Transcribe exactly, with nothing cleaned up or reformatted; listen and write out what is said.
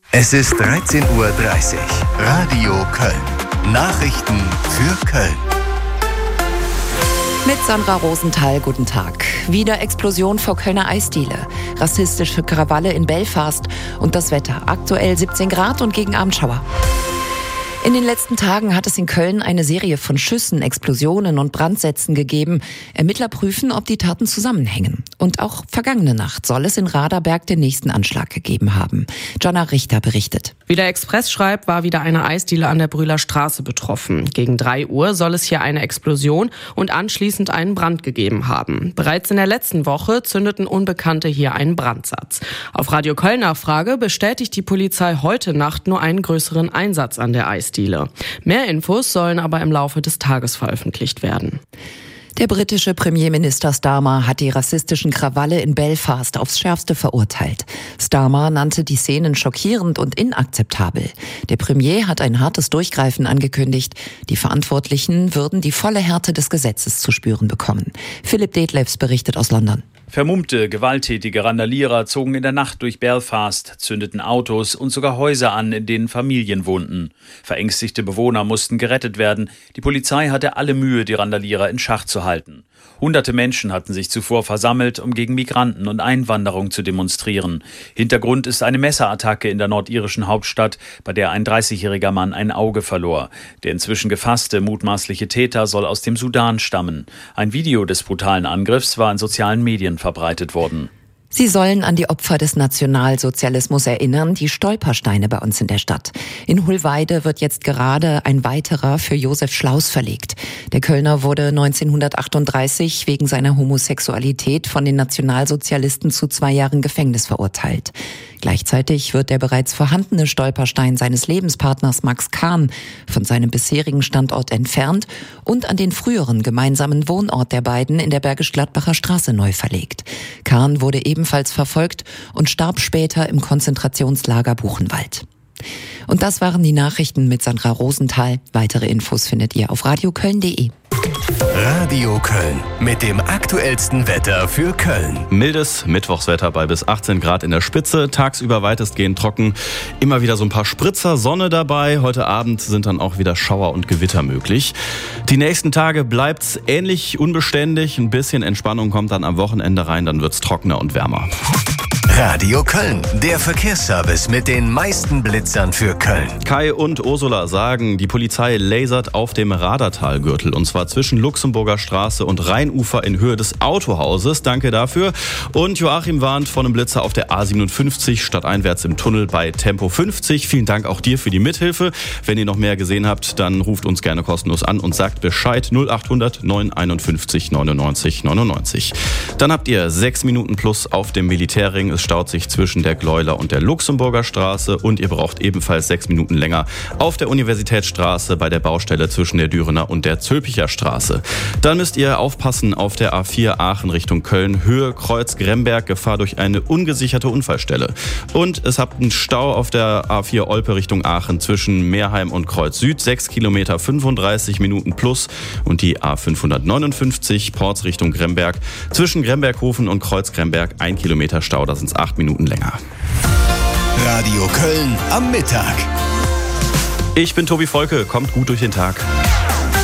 Es ist dreizehn Uhr dreißig. Radio Köln. Nachrichten für Köln. Mit Sandra Rosenthal, guten Tag. Wieder Explosion vor Kölner Eisdiele, rassistische Krawalle in Belfast und das Wetter. Aktuell siebzehn Grad und gegen Abend Schauer. In den letzten Tagen hat es in Köln eine Serie von Schüssen, Explosionen und Brandsätzen gegeben. Ermittler prüfen, ob die Taten zusammenhängen. Und auch vergangene Nacht soll es in Raderberg den nächsten Anschlag gegeben haben. Jonna Richter berichtet. Wie der Express schreibt, war wieder eine Eisdiele an der Brühler Straße betroffen. Gegen drei Uhr soll es hier eine Explosion und anschließend einen Brand gegeben haben. Bereits in der letzten Woche zündeten Unbekannte hier einen Brandsatz. Auf Radio Köln Nachfrage bestätigt die Polizei heute Nacht nur einen größeren Einsatz an der Eisdiele. Mehr Infos sollen aber im Laufe des Tages veröffentlicht werden. Der britische Premierminister Starmer hat die rassistischen Krawalle in Belfast aufs Schärfste verurteilt. Starmer nannte die Szenen schockierend und inakzeptabel. Der Premier hat ein hartes Durchgreifen angekündigt. Die Verantwortlichen würden die volle Härte des Gesetzes zu spüren bekommen. Philipp Detlefs berichtet aus London. Vermummte, gewalttätige Randalierer zogen in der Nacht durch Belfast, zündeten Autos und sogar Häuser an, in denen Familien wohnten. Verängstigte Bewohner mussten gerettet werden. Die Polizei hatte alle Mühe, die Randalierer in Schach zu halten. Hunderte Menschen hatten sich zuvor versammelt, um gegen Migranten und Einwanderung zu demonstrieren. Hintergrund ist eine Messerattacke in der nordirischen Hauptstadt, bei der ein dreißigjähriger Mann ein Auge verlor. Der inzwischen gefasste mutmaßliche Täter soll aus dem Sudan stammen. Ein Video des brutalen Angriffs war in sozialen Medien verbreitet worden. Sie sollen an die Opfer des Nationalsozialismus erinnern, die Stolpersteine bei uns in der Stadt. In Hohlweide wird jetzt gerade ein weiterer für Josef Schlaus verlegt. Der Kölner wurde neunzehnhundertachtunddreißig wegen seiner Homosexualität von den Nationalsozialisten zu zwei Jahren Gefängnis verurteilt. Gleichzeitig wird der bereits vorhandene Stolperstein seines Lebenspartners Max Kahn von seinem bisherigen Standort entfernt und an den früheren gemeinsamen Wohnort der beiden in der Bergisch-Gladbacher Straße neu verlegt. Kahn wurde ebenfalls verfolgt und starb später im Konzentrationslager Buchenwald. Und das waren die Nachrichten mit Sandra Rosenthal. Weitere Infos findet ihr auf radio köln punkt de. Radio Köln mit dem aktuellsten Wetter für Köln. Mildes Mittwochswetter bei bis achtzehn Grad in der Spitze, tagsüber weitestgehend trocken, immer wieder so ein paar Spritzer Sonne dabei. Heute Abend sind dann auch wieder Schauer und Gewitter möglich. Die nächsten Tage bleibt's ähnlich unbeständig, ein bisschen Entspannung kommt dann am Wochenende rein, dann wird's trockener und wärmer. Radio Köln, der Verkehrsservice mit den meisten Blitzern für Köln. Kai und Ursula sagen, die Polizei lasert auf dem Radertalgürtel und zwar zwischen Luxemburger Straße und Rheinufer in Höhe des Autohauses. Danke dafür. Und Joachim warnt vor einem Blitzer auf der A siebenundfünfzig stadteinwärts im Tunnel bei Tempo fünfzig. Vielen Dank auch dir für die Mithilfe. Wenn ihr noch mehr gesehen habt, dann ruft uns gerne kostenlos an und sagt Bescheid null achthundert neun einundfünfzig neunundneunzig neunundneunzig. Dann habt ihr sechs Minuten plus auf dem Militärring. Es staut sich zwischen der Gleuler und der Luxemburger Straße und ihr braucht ebenfalls sechs Minuten länger auf der Universitätsstraße bei der Baustelle zwischen der Dürener und der Zülpicher Straße. Dann müsst ihr aufpassen auf der A vier Aachen Richtung Köln, Höhe Kreuz Gremberg, Gefahr durch eine ungesicherte Unfallstelle. Und es habt einen Stau auf der A vier Olpe Richtung Aachen zwischen Meerheim und Kreuz Süd, sechs Kilometer fünfunddreißig Minuten plus und die A fünfhundertneunundfünfzig Porz Richtung Gremberg zwischen Gremberghofen und Kreuz Gremberg, ein Kilometer Stau, da sind es acht Minuten länger. Radio Köln am Mittag. Ich bin Tobi Volke, kommt gut durch den Tag.